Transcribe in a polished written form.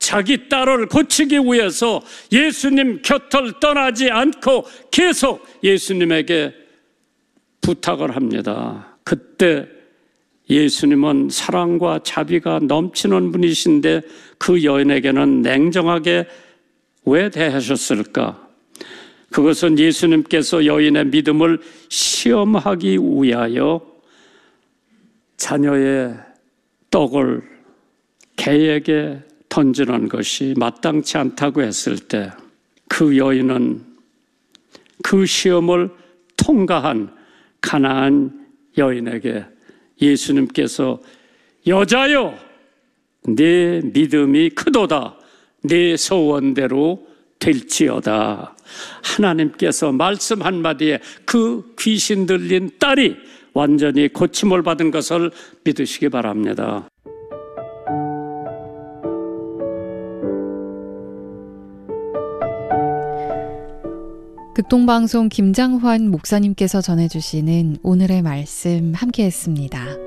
자기 딸을 고치기 위해서 예수님 곁을 떠나지 않고 계속 예수님에게 부탁을 합니다. 그때 예수님은 사랑과 자비가 넘치는 분이신데 그 여인에게는 냉정하게 왜 대하셨을까? 그것은 예수님께서 여인의 믿음을 시험하기 위하여 자녀의 떡을 개에게 던지는 것이 마땅치 않다고 했을 때 그 여인은 그 시험을 통과한 가나안 여인에게 예수님께서 여자여 네 믿음이 크도다 네 소원대로 될지어다. 하나님께서 말씀 한마디에 그 귀신 들린 딸이 완전히 고침을 받은 것을 믿으시기 바랍니다. 극동방송 김장환 목사님께서 전해주시는 오늘의 말씀 함께했습니다.